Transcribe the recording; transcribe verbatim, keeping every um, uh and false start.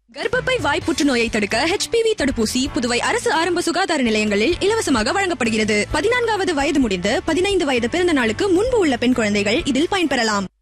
கர்ப்பப்பை வாய் புற்றுநோயை தடுக்க H P V தடுப்பூசி புதுவை அரசு ஆரம்ப சுகாதார நிலையங்களில் இலவசமாக வழங்கப்படுகிறது. பதினான்காவது வயது முடிந்து பதினைந்து வயது பிறந்த நாளுக்கு முன்பு உள்ள பெண் குழந்தைகள் இதில் பயன்பெறலாம்.